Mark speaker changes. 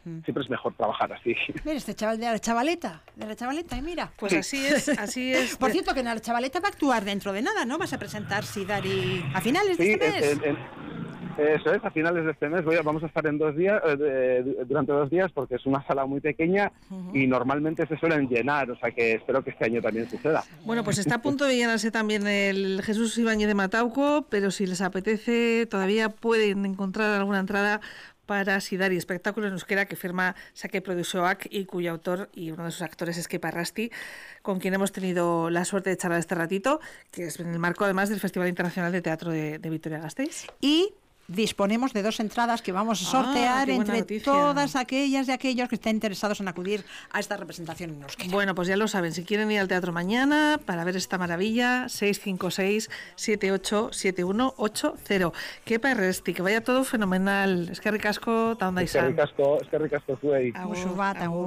Speaker 1: siempre es mejor trabajar así.
Speaker 2: Mira, este chaval de la chavaleta, y mira.
Speaker 3: Pues así es.
Speaker 2: Por cierto, que en la chavaleta va a actuar dentro de nada, ¿no? Vas a presentar Sidari a finales de este mes.
Speaker 1: Eso es, a finales de este mes vamos a estar en 2 días, durante 2 días, porque es una sala muy pequeña y normalmente se suelen llenar, o sea que espero que este año también suceda.
Speaker 3: Bueno, pues está a punto de llenarse también el Jesús Ibáñez de Matauco, pero si les apetece todavía pueden encontrar alguna entrada para Sidari, espectáculo en euskera que firma Sake Produxoak y cuyo autor y uno de sus actores es Kepa Arrasti, con quien hemos tenido la suerte de charlar este ratito, que es en el marco además del Festival Internacional de Teatro de Vitoria-Gasteiz.
Speaker 2: Y disponemos de 2 entradas que vamos a sortear entre todas aquellas y aquellos que estén interesados en acudir a esta representación en euskera.
Speaker 3: Bueno, pues ya lo saben, si quieren ir al teatro mañana para ver esta maravilla, 656-787180. Kepa Arrasti, que vaya todo fenomenal. Eskerrik asko, ta onda izan.
Speaker 1: Eskerrik asko zuei.
Speaker 2: Musu bat, agur.